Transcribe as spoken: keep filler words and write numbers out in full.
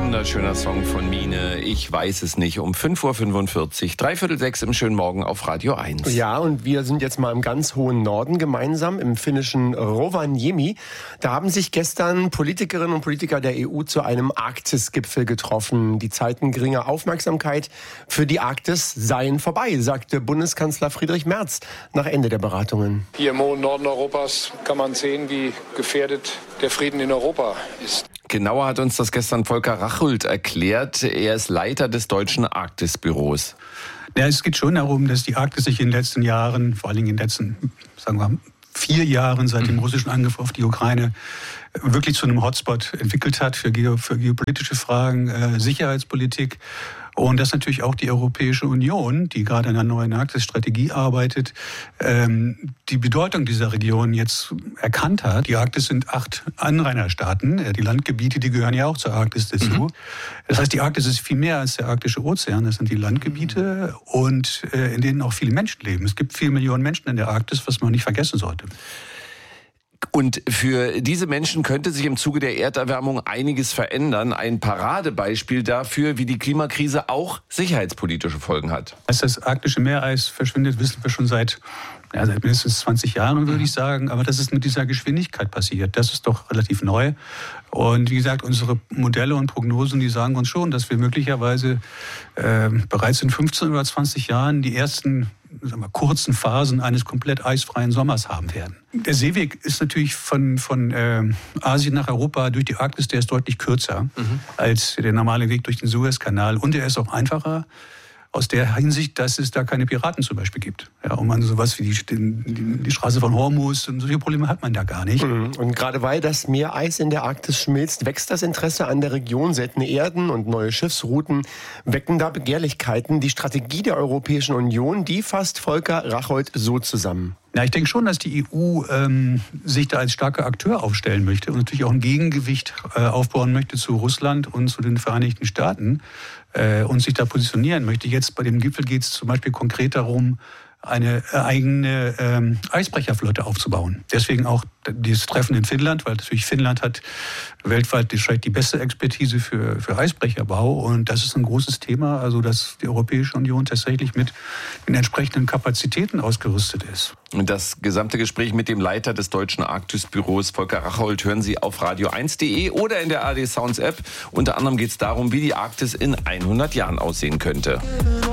Wunderschöner Song von Mine. Ich weiß es nicht. Um fünf Uhr fünfundvierzig, dreiviertel sechs im schönen Morgen auf Radio eins. Ja, und wir sind jetzt mal im ganz hohen Norden gemeinsam, im finnischen Rovaniemi. Da haben sich gestern Politikerinnen und Politiker der E U zu einem Arktis-Gipfel getroffen. Die Zeiten geringer Aufmerksamkeit für die Arktis seien vorbei, sagte Bundeskanzler Friedrich Merz nach Ende der Beratungen. Hier im hohen Norden Europas kann man sehen, wie gefährdet der Frieden in Europa ist. Genauer hat uns das gestern Volker Rachult erklärt. Er ist Leiter des deutschen Arktis-Büros. Ja, es geht schon darum, dass die Arktis sich in den letzten Jahren, vor allem in den letzten, sagen wir, vier Jahren seit dem russischen Angriff auf die Ukraine, wirklich zu einem Hotspot entwickelt hat für, geo, für geopolitische Fragen, äh, Sicherheitspolitik. Und dass natürlich auch die Europäische Union, die gerade an einer neuen Arktis-Strategie arbeitet, ähm, die Bedeutung dieser Region jetzt erkannt hat. Die Arktis sind acht Anrainerstaaten. Die Landgebiete, die gehören ja auch zur Arktis dazu. Mhm. Das heißt, die Arktis ist viel mehr als der arktische Ozean. Das sind die Landgebiete und äh, in denen auch viele Menschen leben. Es gibt vier Millionen Menschen in der Arktis, was man nicht vergessen sollte. Und für diese Menschen könnte sich im Zuge der Erderwärmung einiges verändern. Ein Paradebeispiel dafür, wie die Klimakrise auch sicherheitspolitische Folgen hat. Als das arktische Meereis verschwindet, wissen wir schon seit, ja, seit mindestens zwanzig Jahren, würde ich sagen. Aber dass es mit dieser Geschwindigkeit passiert, das ist doch relativ neu. Und wie gesagt, unsere Modelle und Prognosen, die sagen uns schon, dass wir möglicherweise äh, bereits in fünfzehn oder zwanzig Jahren die ersten, sagen wir, kurzen Phasen eines komplett eisfreien Sommers haben werden. Der Seeweg ist natürlich von, von äh, Asien nach Europa durch die Arktis, der ist deutlich kürzer mhm. als der normale Weg durch den Suezkanal. Und er ist auch einfacher aus der Hinsicht, dass es da keine Piraten zum Beispiel gibt. Ja, und man sowas wie die, die, die Straße von Hormuz, und solche Probleme hat man da gar nicht. Und gerade weil das Meereis in der Arktis schmilzt, wächst das Interesse an der Region. Seltene Erden und neue Schiffsrouten wecken da Begehrlichkeiten. Die Strategie der Europäischen Union, die fasst Volker Rachult so zusammen. Ja, ich denke schon, dass die E U ähm, sich da als starker Akteur aufstellen möchte und natürlich auch ein Gegengewicht äh, aufbauen möchte zu Russland und zu den Vereinigten Staaten äh, und sich da positionieren möchte. Jetzt bei dem Gipfel geht es zum Beispiel konkret darum, eine eigene ähm, Eisbrecherflotte aufzubauen. Deswegen auch dieses Treffen in Finnland, weil natürlich Finnland hat weltweit die, die beste Expertise für, für Eisbrecherbau. Und das ist ein großes Thema, also dass die Europäische Union tatsächlich mit den entsprechenden Kapazitäten ausgerüstet ist. Und das gesamte Gespräch mit dem Leiter des deutschen Arktis-Büros, Volker Rachult, hören Sie auf radio eins punkt de oder in der A R D Sounds App. Unter anderem geht es darum, wie die Arktis in hundert Jahren aussehen könnte.